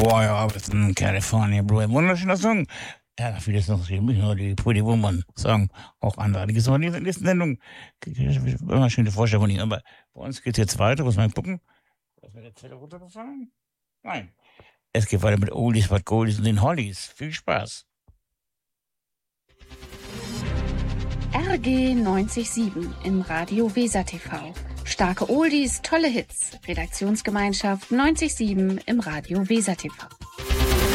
Boah, ja, das ist ein California Blue. Ein wunderschöner Song. Ja, vieles noch geschrieben, nicht nur die Pretty Woman Song, auch andere. Die in der nächsten Sendung. Immer schöne Vorstellung von Ihnen. Aber bei uns geht es jetzt weiter. Muss mal gucken. Ist mir der Zettel runtergefallen? Nein. Es geht weiter mit Oldies but Goldies und den Hollies. Viel Spaß. RG 90.7 im Radio Weser TV. Starke Oldies, tolle Hits. Redaktionsgemeinschaft 90.7 im Radio Weser TV.